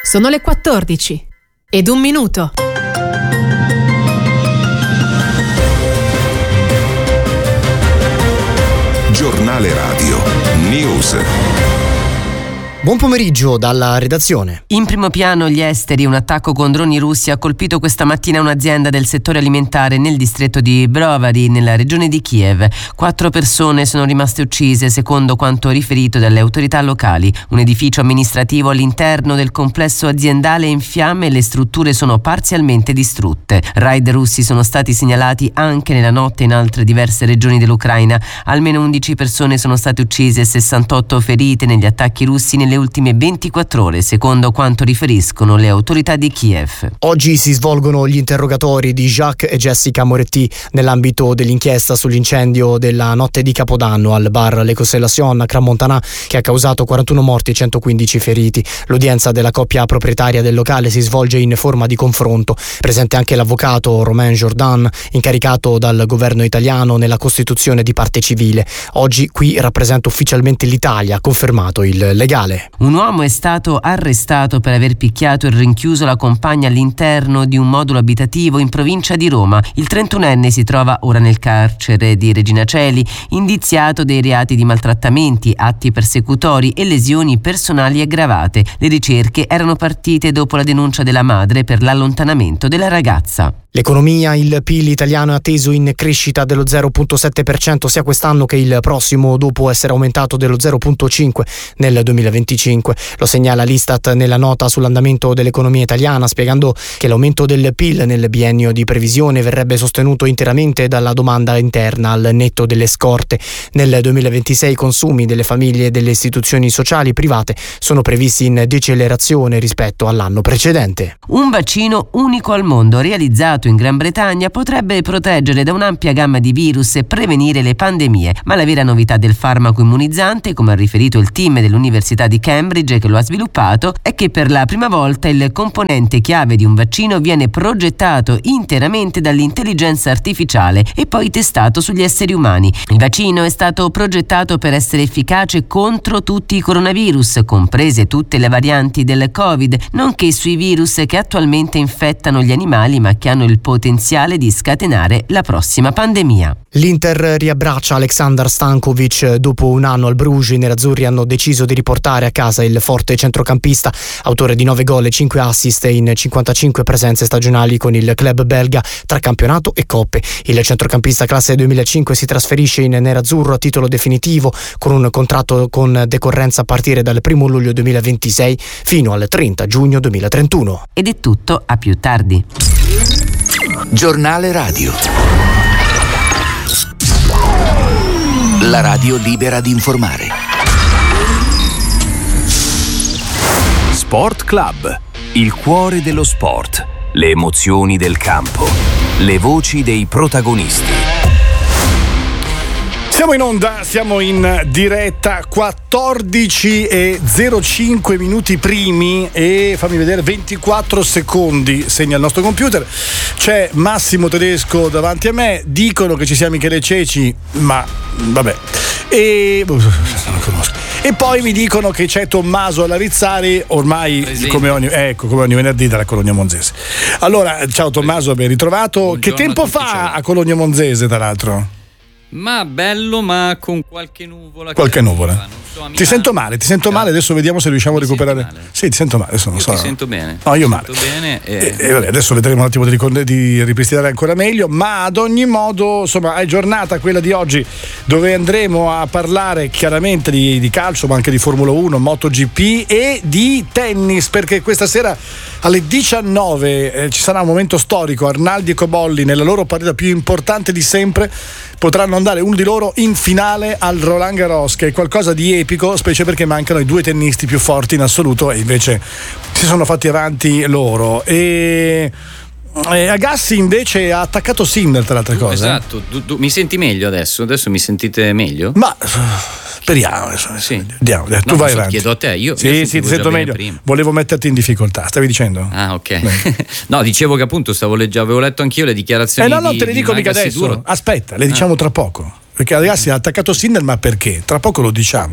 Sono le 14 ed 1 minuto. Giornale Radio News. Buon pomeriggio dalla redazione. In primo piano gli esteri. Un attacco con droni russi ha colpito questa mattina un'azienda del settore alimentare nel distretto di Brovary, nella regione di Kiev. 4 persone sono rimaste uccise, secondo quanto riferito dalle autorità locali. Un edificio amministrativo all'interno del complesso aziendale è in fiamme e le strutture sono parzialmente distrutte. Raid russi sono stati segnalati anche nella notte in altre diverse regioni dell'Ucraina. Almeno 11 persone sono state uccise e 68 ferite negli attacchi russi nelle ultime 24 ore, secondo quanto riferiscono le autorità di Kiev. Oggi si svolgono gli interrogatori di Jacques e Jessica Moretti nell'ambito dell'inchiesta sull'incendio della notte di Capodanno al bar Le Constellation a Crans-Montana, che ha causato 41 morti e 115 feriti. L'udienza della coppia proprietaria del locale si svolge in forma di confronto. Presente anche l'avvocato Romain Jourdan, incaricato dal governo italiano nella costituzione di parte civile. Oggi qui rappresenta ufficialmente l'Italia, ha confermato il legale. Un uomo è stato arrestato per aver picchiato e rinchiuso la compagna all'interno di un modulo abitativo in provincia di Roma. Il 31enne si trova ora nel carcere di Regina Coeli, indiziato dei reati di maltrattamenti, atti persecutori e lesioni personali aggravate. Le ricerche erano partite dopo la denuncia della madre per l'allontanamento della ragazza. L'economia, il PIL italiano è atteso in crescita dello 0,7% sia quest'anno che il prossimo, dopo essere aumentato dello 0,5% nel 2025. Lo segnala l'Istat nella nota sull'andamento dell'economia italiana, spiegando che l'aumento del PIL nel biennio di previsione verrebbe sostenuto interamente dalla domanda interna al netto delle scorte. Nel 2026 i consumi delle famiglie e delle istituzioni sociali private sono previsti in decelerazione rispetto all'anno precedente. Un vaccino unico al mondo realizzato in Gran Bretagna potrebbe proteggere da un'ampia gamma di virus e prevenire le pandemie, ma la vera novità del farmaco immunizzante, come ha riferito il team dell'Università di Cambridge che lo ha sviluppato, è che per la prima volta il componente chiave di un vaccino viene progettato interamente dall'intelligenza artificiale e poi testato sugli esseri umani. Il vaccino è stato progettato per essere efficace contro tutti i coronavirus, comprese tutte le varianti del Covid, nonché sui virus che attualmente infettano gli animali ma che hanno il potenziale di scatenare la prossima pandemia. L'Inter riabbraccia Aleksandar Stankovic. Dopo un anno al Bruges, i nerazzurri hanno deciso di riportare a casa il forte centrocampista, autore di 9 gol e 5 assist in 55 presenze stagionali con il club belga tra campionato e coppe. Il centrocampista classe 2005 si trasferisce in nerazzurro a titolo definitivo con un contratto con decorrenza a partire dal 1 luglio 2026 fino al 30 giugno 2031. Ed è tutto, a più tardi. Giornale Radio. La radio libera di informare. Sport Club, il cuore dello sport, le emozioni del campo, le voci dei protagonisti. Siamo in onda, siamo in diretta, 14:05 minuti primi e fammi vedere 24 secondi segna il nostro computer. C'è Massimo Tedesco davanti a me, dicono che ci sia Michele Ceci, ma vabbè. E non lo conosco. E poi mi dicono che c'è Tommaso Larizzari, ormai come ogni venerdì dalla Cologna Monzese. Allora, ciao Tommaso, ben ritrovato. Buongiorno. Che tempo fa a Cologna Monzese, tra l'altro? Ma bello, ma con qualche nuvola. Qualche nuvola. Ti sento male, adesso vediamo se riusciamo a recuperare. Sì, ti sento male, adesso non io so. Ti sento bene. No, io male. Sento bene e vabbè, adesso vedremo un attimo di ripristinare ancora meglio, ma ad ogni modo, insomma, è giornata quella di oggi dove andremo a parlare chiaramente di calcio, ma anche di Formula 1, MotoGP e di tennis, perché questa sera alle 19 ci sarà un momento storico. Arnaldi e Cobolli, nella loro partita più importante di sempre, potranno andare uno di loro in finale al Roland Garros, che è qualcosa di epico, specie perché mancano i 2 tennisti più forti in assoluto e invece si sono fatti avanti loro. E Agassi invece ha attaccato Sinner, tra le altre cose. Esatto, mi senti meglio adesso? Adesso mi sentite meglio? Ma speriamo. Sì. Andiamo, tu vai avanti. Chiedo a te, io sì, ti sento meglio. Prima. Volevo metterti in difficoltà, stavi dicendo? Ah, ok. No, dicevo che appunto avevo letto anch'io le dichiarazioni no, te le dico mica adesso. Duro. Aspetta, le diciamo tra poco. Perché ragazzi ha attaccato Sinner, ma perché? Tra poco lo diciamo.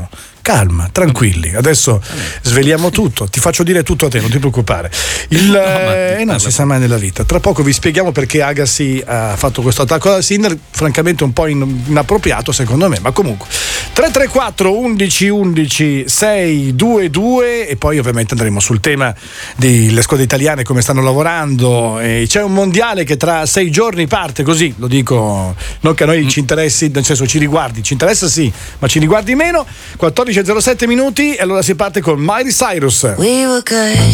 calma, tranquilli. Adesso sveliamo tutto, ti faccio dire tutto a te, non ti preoccupare. Non si sa mai nella vita. Tra poco vi spieghiamo perché Agassi ha fatto questo attacco da Sinner, francamente un po' inappropriato secondo me, ma comunque 334 11 11 622 e poi ovviamente andremo sul tema delle squadre italiane, come stanno lavorando. E c'è un mondiale che tra 6 giorni parte, così lo dico, non che a noi ci interessi, nel senso ci riguardi, ci interessa sì, ma ci riguardi meno. 14:07 minuti e allora si parte con Miley Cyrus. We were good,